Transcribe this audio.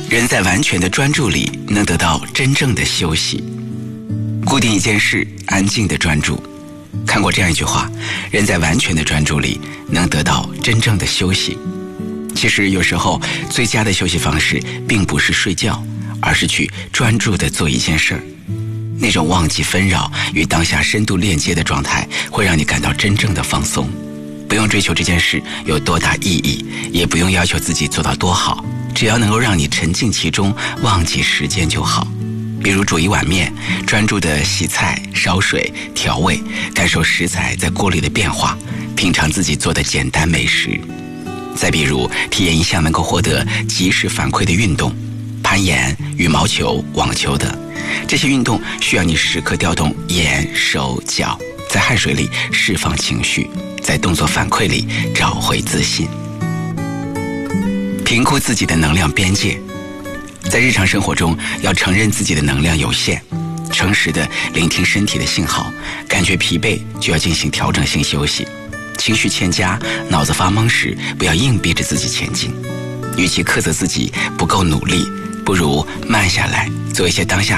人在完全的专注里能得到真正的休息。固定一件事，安静的专注。看过这样一句话，人在完全的专注里能得到真正的休息。其实有时候最佳的休息方式并不是睡觉，而是去专注地做一件事儿。那种忘记纷扰与当下深度链接的状态，会让你感到真正的放松。不用追求这件事有多大意义，也不用要求自己做到多好，只要能够让你沉浸其中，忘记时间就好。比如煮一碗面，专注地洗菜、烧水、调味，感受食材在锅里的变化，品尝自己做的简单美食。再比如体验一项能够获得及时反馈的运动，攀岩、羽毛球、网球等。这些运动需要你时刻调动眼、手、脚，在汗水里释放情绪，在动作反馈里找回自信。评估自己的能量边界。在日常生活中，要承认自己的能量有限，诚实地聆听身体的信号，感觉疲惫就要进行调整性休息。情绪欠佳、脑子发懵时，不要硬逼着自己前进。与其苛责自己不够努力，不如慢下来，做一些当下